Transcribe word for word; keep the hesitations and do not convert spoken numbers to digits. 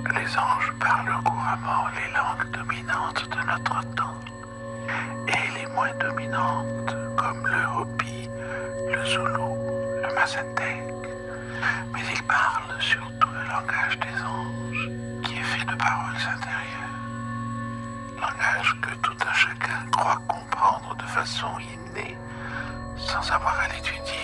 Les anges parlent couramment les langues dominantes de notre temps et les moins dominantes comme le Hopi, le Zoulou, le Mazatèque. Mais ils parlent surtout le langage des anges qui est fait de paroles intérieures. Langage que tout un chacun croit comprendre de façon innée sans avoir à l'étudier.